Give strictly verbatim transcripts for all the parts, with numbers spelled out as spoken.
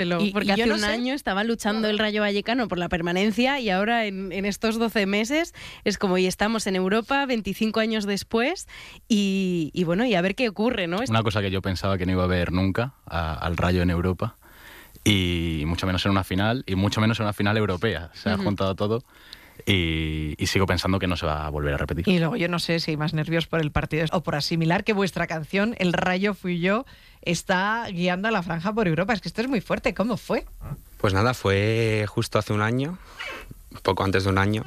Y, porque y hace no un sé. año estaba luchando el Rayo Vallecano por la permanencia y ahora en, en estos doce meses es como, y estamos en Europa veinticinco años después y, y bueno, y a ver qué ocurre, ¿no? Una cosa que yo pensaba que no iba a ver nunca a, al Rayo en Europa, y mucho menos en una final, y mucho menos en una final europea. Se ha Ujú. juntado todo y, y sigo pensando que no se va a volver a repetir. Y luego yo no sé si hay más nervios por el partido o por asimilar que vuestra canción, El Rayo fui yo, está guiando a la franja por Europa. Es que esto es muy fuerte. ¿Cómo fue? Pues nada, fue justo hace un año, poco antes de un año.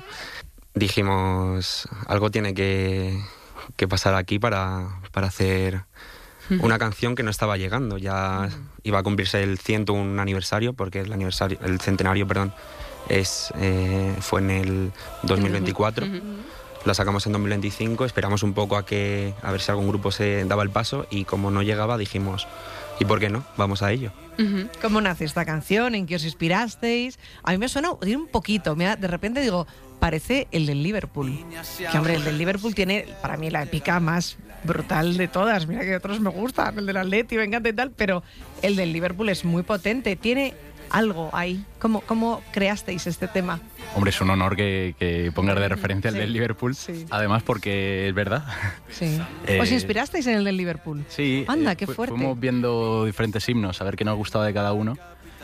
Dijimos, algo tiene que, que pasar aquí para, para hacer una canción que no estaba llegando. Ya iba a cumplirse el ciento uno aniversario, porque el aniversario, el centenario, perdón, es eh, fue en el dos mil veinticuatro. Ujú. La sacamos en dos mil veinticinco, esperamos un poco a que a ver si algún grupo se daba el paso, y como no llegaba dijimos, ¿y por qué no? Vamos a ello. Ujú. ¿Cómo nace esta canción? ¿En qué os inspirasteis? A mí me suena tiene un poquito. Me da- de repente digo, parece el del Liverpool. Que hombre, el del Liverpool tiene para mí la épica más brutal de todas. Mira que otros me gustan, el del Atleti me encanta y tal, pero el del Liverpool es muy potente. Tiene algo ahí. ¿Cómo, cómo creasteis este tema? Hombre, es un honor que, que pongas de referencia el Sí, del Liverpool, sí. además porque es verdad. Sí. Eh, ¿Os inspirasteis en el del Liverpool? Sí, Anda, eh, qué fu- fuerte. fuimos viendo diferentes himnos, a ver qué nos gustaba de cada uno.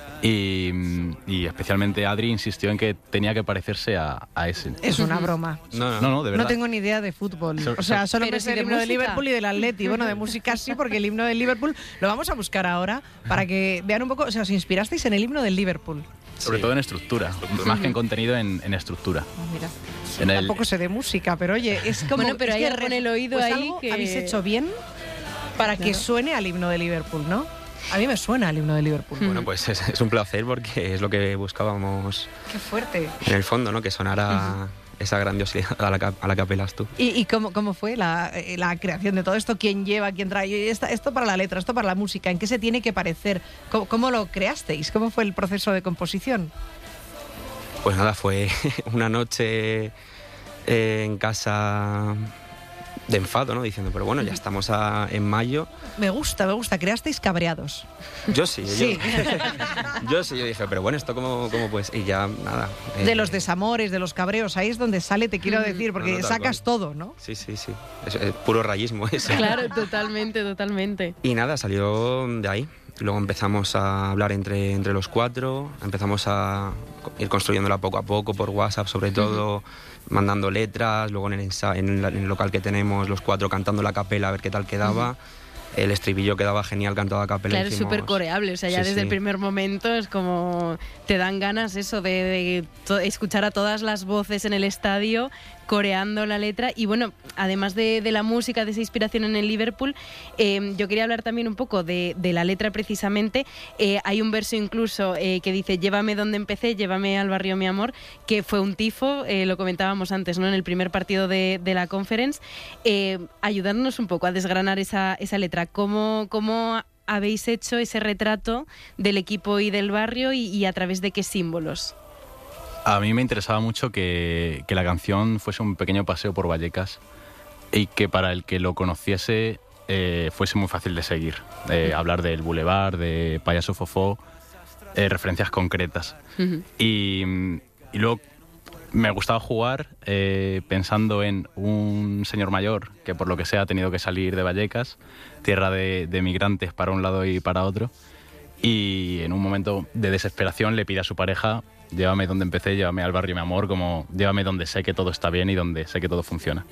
Y, y especialmente Adri insistió en que tenía que parecerse a, a ese. Es una broma. No, No, no, de verdad. No tengo ni idea de fútbol. So- O sea, so- solo Pero me si sé el de himno del música. Liverpool y del Atleti. Bueno, de música sí, porque el himno del Liverpool lo vamos a buscar ahora para que vean un poco. O sea, os inspirasteis en el himno del Liverpool. Sobre Sí. todo en estructura, más que en contenido, en, en estructura. Ah, mira. En el- Tampoco sé de música, pero oye, es como. Bueno, pero es hay que algo en re- el oído pues ahí algo que- habéis hecho bien para que Claro. suene al himno de Liverpool, ¿no? A mí me suena el himno de Liverpool. Bueno, pues es, es un placer, porque es lo que buscábamos Qué fuerte. en el fondo, ¿no? Que sonara esa grandiosidad a la, que- a la que apelas tú. ¿Y, y cómo, cómo fue la, eh, la creación de todo esto? ¿Quién lleva, quién trae? Y esta- esto para la letra, esto para la música. ¿En qué se tiene que parecer? ¿Cómo, cómo lo creasteis? ¿Cómo fue el proceso de composición? Pues nada, fue una noche eh, en casa de enfado, ¿no? Diciendo, pero bueno, ya estamos a- en mayo. Me gusta, me gusta. Creasteis cabreados. Yo sí, Sí. Yo, yo sí, yo dije, pero bueno, ¿esto cómo, cómo pues? Y ya, nada. eh, De los desamores, de los cabreos, ahí es donde sale, te quiero decir, porque No, no, tal sacas cual. todo, ¿no? Sí, sí, sí. Es, es puro rayismo eso. Claro, totalmente, totalmente. Y nada, salió de ahí. Luego empezamos a hablar entre, entre los cuatro, empezamos a ir construyéndola poco a poco por WhatsApp, sobre todo, mandando letras, luego en el, ensa- en la- en el local que tenemos, los cuatro cantando la capela a ver qué tal quedaba. El estribillo quedaba genial cantado a capela. Claro, es hicimos- súper coreable, o sea, ya Sí, desde sí. el primer momento es como te dan ganas eso de, de to- escuchar a todas las voces en el estadio coreando la letra. Y bueno, además de, de la música, de esa inspiración en el Liverpool, eh, yo quería hablar también un poco de, de la letra precisamente. Eh, hay un verso incluso eh, que dice llévame donde empecé, llévame al barrio mi amor, que fue un tifo, eh, lo comentábamos antes, ¿no? En el primer partido de, de la Conference. Eh, ayudadnos un poco a desgranar esa, esa letra. ¿Cómo, cómo habéis hecho ese retrato del equipo y del barrio y, y a través de qué símbolos? A mí me interesaba mucho que, que la canción fuese un pequeño paseo por Vallecas y que para el que lo conociese eh, fuese muy fácil de seguir. Eh, hablar del Boulevard, de Payaso Fofó, eh, referencias concretas. Ujú. Y, y luego me gustaba jugar eh, pensando en un señor mayor que por lo que sea ha tenido que salir de Vallecas, tierra de, de migrantes para un lado y para otro, y en un momento de desesperación le pide a su pareja: llévame donde empecé, llévame al barrio mi amor, como llévame donde sé que todo está bien y donde sé que todo funciona.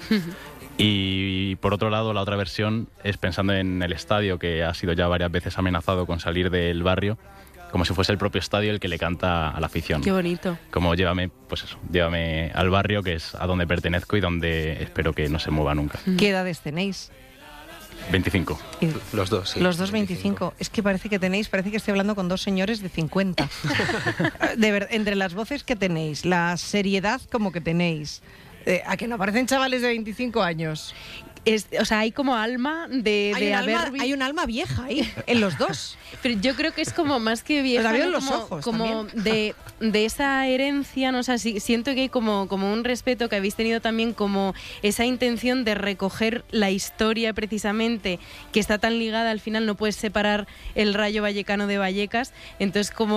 Y por otro lado, la otra versión es pensando en el estadio, que ha sido ya varias veces amenazado con salir del barrio, como si fuese el propio estadio el que le canta a la afición. Qué bonito. Como llévame, pues eso, llévame al barrio, que es a donde pertenezco y donde espero que no se mueva nunca. ¿Qué edades tenéis? veinticinco. Y- Los dos, sí. Los dos veinticinco. Es que parece que tenéis, parece que estoy hablando con dos señores de cincuenta. De ver, entre las voces que tenéis, la seriedad como que tenéis. Eh, ¿A que no parecen chavales de veinticinco años? Es, o sea, hay como alma de, Hay de un, haber... alma, vi- hay un alma vieja ahí, en los dos. Pero yo creo que es como más que vieja, Pero también ¿no? los como, ojos, como también. de, de esa herencia, ¿no? O sea, sí- siento que hay como, como un respeto que habéis tenido también, como esa intención de recoger la historia precisamente, que está tan ligada, al final no puedes separar el Rayo Vallecano de Vallecas, entonces como